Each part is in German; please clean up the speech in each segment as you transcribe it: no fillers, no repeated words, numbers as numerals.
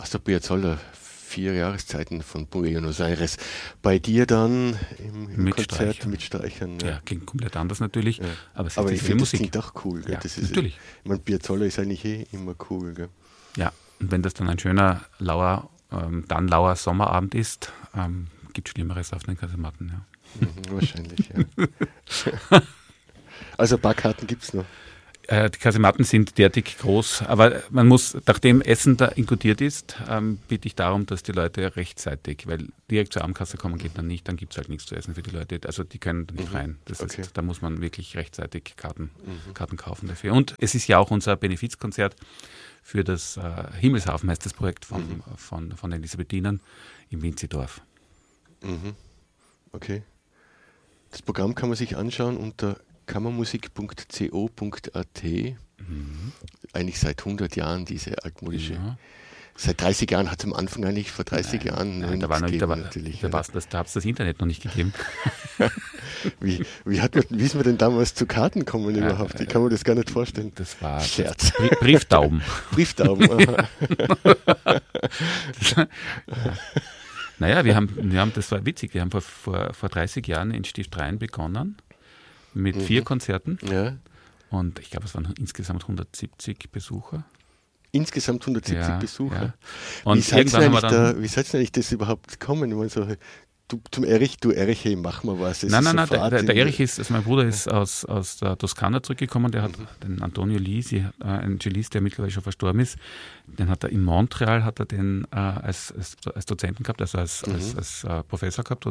Astor Piazzolla, 4 Jahreszeiten von Buenos Aires. Bei dir dann im Mit Konzert Streichern. mit Streichern. Ja, klingt komplett anders natürlich, Ja. aber es Aber ist ich viel finde, das Musik. klingt auch cool. Gell? Ja, Das ist, natürlich. Ich meine, Piazzolla ist eigentlich immer cool. Gell? Ja, und wenn das dann ein schöner, lauer Sommerabend ist, gibt es Schlimmeres auf den Kasematten. Ja. Wahrscheinlich, ja. Also ein paar Karten gibt es noch. Die Kasematten sind derartig groß, aber man muss, nachdem Essen da inkludiert ist, bitte ich darum, dass die Leute rechtzeitig, weil direkt zur Abendkasse kommen geht dann nicht, dann gibt es halt nichts zu essen für die Leute, also die können da nicht rein. Das ist, da muss man wirklich rechtzeitig Karten kaufen dafür. Und es ist ja auch unser Benefizkonzert für das Himmelshafen, heißt das Projekt von den Elisabethinern im Winzidorf. Okay. Das Programm kann man sich anschauen unter kammermusik.co.at. Eigentlich seit 100 Jahren diese altmodische. Ja. Seit 30 Jahren hat es am Anfang eigentlich, vor 30 Jahren nein, da habt es das Internet noch nicht gegeben. Wie ist man denn damals zu Karten gekommen überhaupt? Ich kann mir das gar nicht vorstellen. Das war Scherz. Brieftauben. Briefstauben, Naja, wir haben, das war witzig, wir haben vor 30 Jahren in Stift Rhein begonnen mit 4 Konzerten. Ja. Und ich glaube, es waren insgesamt 170 Besucher. Insgesamt 170 Besucher. Ja. Und wie seid ihr eigentlich das überhaupt gekommen? Ich meine, so, du Erich, hey, mach mal was. Nein, der Erich ist, also mein Bruder ist aus der Toskana zurückgekommen, der hat den Antonio Lisi, ein Cellist, der mittlerweile schon verstorben ist, den hat er in Montreal als Dozenten gehabt, also als Professor gehabt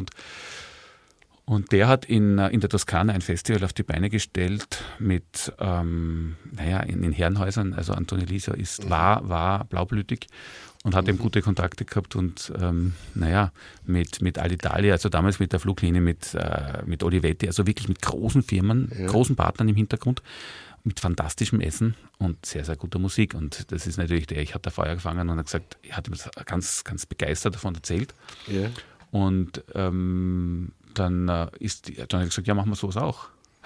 und der hat in der Toskana ein Festival auf die Beine gestellt mit, in Herrenhäusern, also Antonio Lisi war blaublütig und hat eben gute Kontakte gehabt und mit Alitalia, also damals mit der Fluglinie, mit Olivetti, also wirklich mit großen Firmen, großen Partnern im Hintergrund, mit fantastischem Essen und sehr, sehr guter Musik. Und das ist natürlich ich hat da Feuer gefangen und hat gesagt, er hat ihm das ganz, ganz begeistert davon erzählt. Ja. Und dann hat er gesagt, ja, machen wir sowas auch.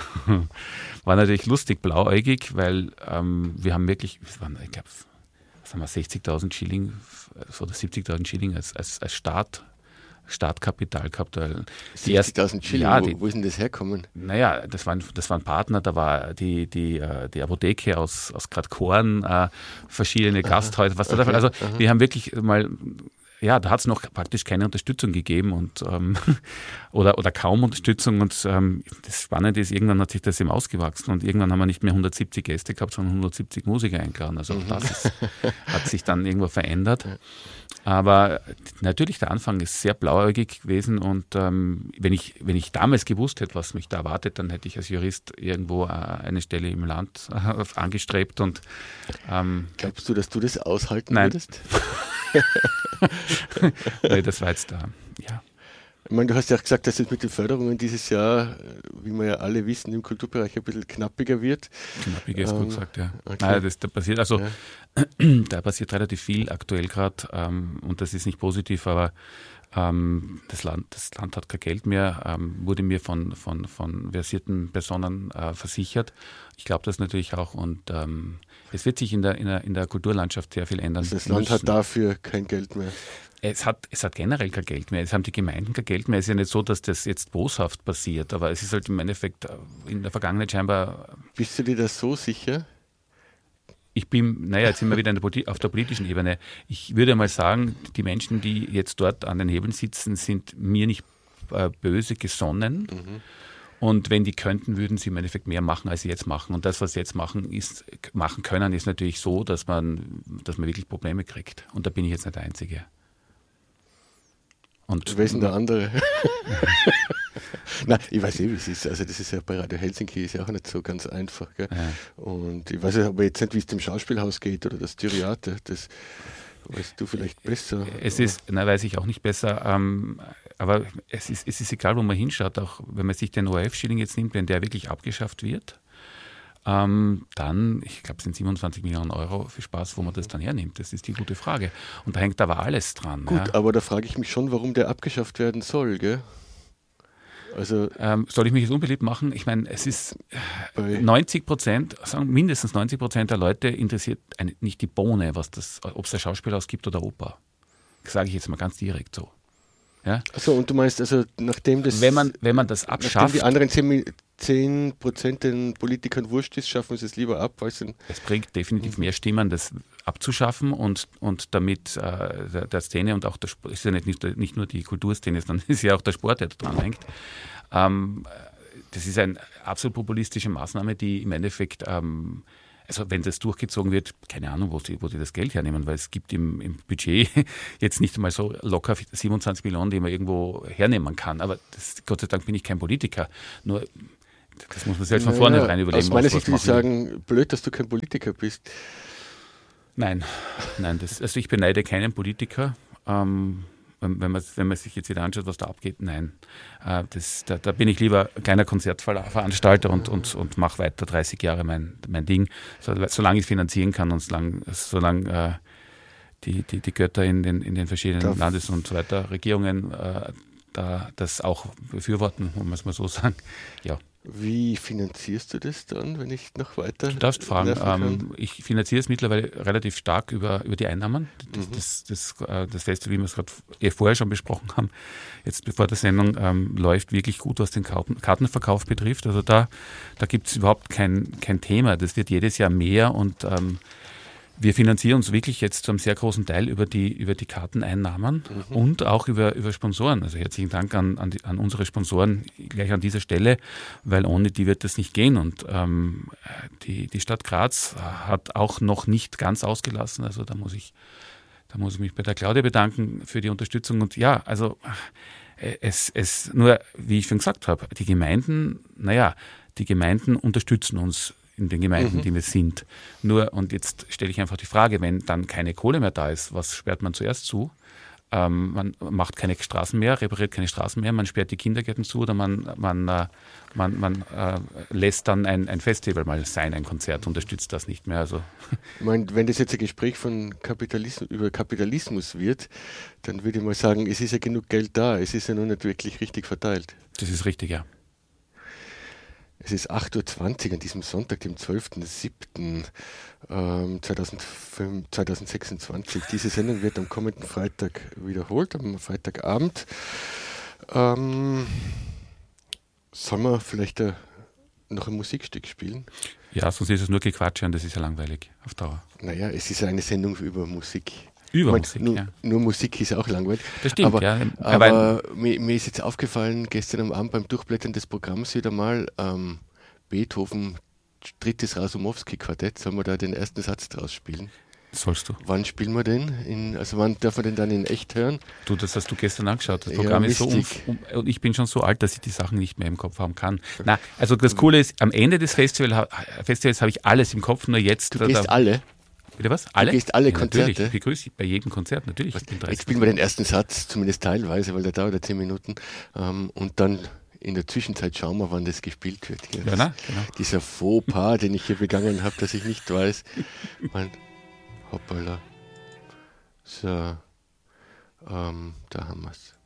War natürlich lustig, blauäugig, weil wir haben wirklich, ich glaube, 60.000 Schilling oder 70.000 Schilling als Startkapital gehabt. 60.000 Schilling, wo ist denn das herkommen? Naja, das waren Partner, da war die Apotheke aus Gradkorn, verschiedene Gasthäuser, was da der Fall. Also wir haben wirklich mal... Ja, da hat es noch praktisch keine Unterstützung gegeben und oder kaum Unterstützung. Und das Spannende ist, irgendwann hat sich das eben ausgewachsen und irgendwann haben wir nicht mehr 170 Gäste gehabt, sondern 170 Musiker eingeladen. Also auch das hat sich dann irgendwo verändert. Aber natürlich, der Anfang ist sehr blauäugig gewesen und wenn ich damals gewusst hätte, was mich da erwartet, dann hätte ich als Jurist irgendwo eine Stelle im Land angestrebt. Und glaubst du, dass du das aushalten würdest? Nee, das war jetzt da, ja. Ich meine, du hast ja auch gesagt, dass es mit den Förderungen dieses Jahr, wie wir ja alle wissen, im Kulturbereich ein bisschen knappiger wird. Knappiger ist gut gesagt, ja. Okay. Da passiert relativ viel aktuell gerade und das ist nicht positiv, aber das Land hat kein Geld mehr, wurde mir von versierten Personen versichert. Ich glaube das natürlich auch und es wird sich in der Kulturlandschaft sehr viel ändern. Also das Land hat dafür kein Geld mehr. Es hat generell kein Geld mehr. Es haben die Gemeinden kein Geld mehr. Es ist ja nicht so, dass das jetzt boshaft passiert, aber es ist halt im Endeffekt in der Vergangenheit scheinbar... Bist du dir das so sicher? Ich bin, jetzt sind wir wieder auf der politischen Ebene. Ich würde mal sagen, die Menschen, die jetzt dort an den Hebeln sitzen, sind mir nicht böse gesonnen. Und wenn die könnten, würden sie im Endeffekt mehr machen, als sie jetzt machen. Und das, was sie jetzt machen können, ist natürlich so, dass man wirklich Probleme kriegt. Und da bin ich jetzt nicht der Einzige. Und wer ist denn der andere? Nein, ich weiß wie es ist. Also das ist ja bei Radio Helsinki ist ja auch nicht so ganz einfach. Gell? Ja. Und ich weiß aber jetzt nicht, wie es dem Schauspielhaus geht oder das Theater. Das weißt du vielleicht besser. Weiß ich auch nicht besser. Aber es ist egal, wo man hinschaut. Auch wenn man sich den ORF-Schilling jetzt nimmt, wenn der wirklich abgeschafft wird, dann, ich glaube, es sind 27 Millionen Euro für Spaß, wo man das dann hernimmt. Das ist die gute Frage. Und da hängt aber alles dran. Gut, aber da frage ich mich schon, warum der abgeschafft werden soll, gell? Also, soll ich mich jetzt unbeliebt machen? Ich meine, es ist 90%, mindestens 90% der Leute interessiert nicht die Bohne, ob es ein Schauspielhaus gibt oder Oper. Das sage ich jetzt mal ganz direkt so. Ja? Achso, und du meinst, also nachdem das... Wenn man das abschafft... Nachdem die anderen 10% den Politikern wurscht ist, schaffen sie es lieber ab. Es bringt definitiv mehr Stimmen, das abzuschaffen und damit der Szene und auch der Sport, ist ja nicht nur die Kulturszene, sondern ist ja auch der Sport, der da dran hängt. Das ist eine absolut populistische Maßnahme, die im Endeffekt, also wenn das durchgezogen wird, keine Ahnung, wo die das Geld hernehmen, weil es gibt im Budget jetzt nicht einmal so locker 27 Millionen, die man irgendwo hernehmen kann. Aber Gott sei Dank bin ich kein Politiker. Nur das muss man selbst von vornherein überlegen. Aus meiner Sicht will ich sagen, blöd, dass du kein Politiker bist. Nein, also ich beneide keinen Politiker. Wenn man sich jetzt wieder anschaut, was da abgeht, nein. Da bin ich lieber kleiner Konzertveranstalter und mache weiter 30 Jahre mein Ding, solange ich finanzieren kann und solange die Götter in den verschiedenen Landes- und so weiter Regierungen das auch befürworten, muss man es mal so sagen. Ja. Wie finanzierst du das dann, wenn ich noch weiter... Du darfst fragen. Ich finanziere es mittlerweile relativ stark über die Einnahmen. Das Festival, wie wir es gerade vorher schon besprochen haben, jetzt bevor der Sendung, läuft wirklich gut, was den Kartenverkauf betrifft. Also da gibt es überhaupt kein Thema. Das wird jedes Jahr mehr und wir finanzieren uns wirklich jetzt zu einem sehr großen Teil über die Karteneinnahmen und auch über Sponsoren. Also herzlichen Dank an unsere Sponsoren gleich an dieser Stelle, weil ohne die wird das nicht gehen. Und die Stadt Graz hat auch noch nicht ganz ausgelassen. Also da muss ich mich bei der Claudia bedanken für die Unterstützung. Und ja, also es nur, wie ich schon gesagt habe, die Gemeinden unterstützen uns in den Gemeinden, die wir sind. Nur, und jetzt stelle ich einfach die Frage, wenn dann keine Kohle mehr da ist, was sperrt man zuerst zu? Man macht keine Straßen mehr, repariert keine Straßen mehr, man sperrt die Kindergärten zu oder man lässt dann ein Festival mal sein, ein Konzert, unterstützt das nicht mehr. Also. Ich meine, wenn das jetzt ein Gespräch über Kapitalismus wird, dann würde ich mal sagen, es ist ja genug Geld da, es ist ja nur nicht wirklich richtig verteilt. Das ist richtig, ja. Es ist 8:20 Uhr an diesem Sonntag, dem 12.07.2026. Diese Sendung wird am kommenden Freitag wiederholt, am Freitagabend. Sollen wir vielleicht noch ein Musikstück spielen? Ja, sonst ist es nur Gequatsche und das ist ja langweilig auf Dauer. Naja, es ist eine Sendung über Musik. Musik, nur Musik ist auch langweilig. Das stimmt, aber mir ist jetzt aufgefallen, gestern am Abend beim Durchblättern des Programms wieder mal, Beethoven, drittes Rasumowski-Quartett, sollen wir da den ersten Satz draus spielen? Sollst du. Wann spielen wir den? Wann darf man den dann in echt hören? Du, das hast du gestern angeschaut. Das Programm ist so und ich bin schon so alt, dass ich die Sachen nicht mehr im Kopf haben kann. Na, also das Coole ist, am Ende des Festivals habe ich alles im Kopf, nur jetzt... Du gehst alle? Bitte was? Alle? Du gehst alle Konzerte? Natürlich, ich begrüße dich bei jedem Konzert, natürlich. Jetzt spielen wir den ersten Satz, zumindest teilweise, weil der dauert ja 10 Minuten. Und dann in der Zwischenzeit schauen wir, wann das gespielt wird. Ja, genau. Dieser Fauxpas, den ich hier begangen habe, dass ich nicht weiß. Hoppala. So, da haben wir es.